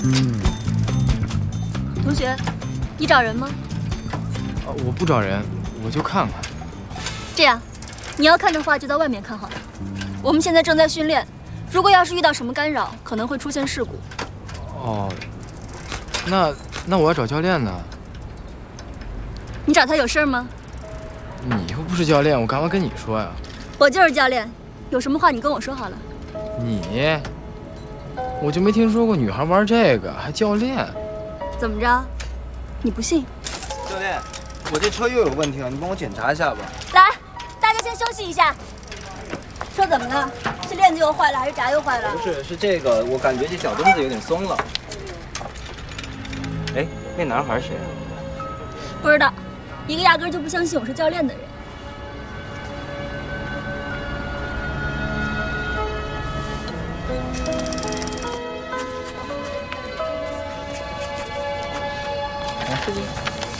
同学，你找人吗？ 我不找人，我就看看。 这样，你要看的话就在外面看好了。我们现在正在训练，如果要是遇到什么干扰，可能会出现事故。 哦，那我要找教练呢。 你找他有事吗？ 你又不是教练，我干嘛跟你说呀？ 我就是教练，有什么话你跟我说好了。 我就没听说过女孩玩这个，还教练。 怎么着？你不信？ 教练，我这车又有问题了，你帮我检查一下吧。 来，大家先休息一下。车怎么了？是链子又坏了，还是闸又坏了？ 不是，是这个，我感觉这小墩子有点松了。哎，那男孩谁啊？ 不知道，一个压根就不相信我是教练的人。 来，这里。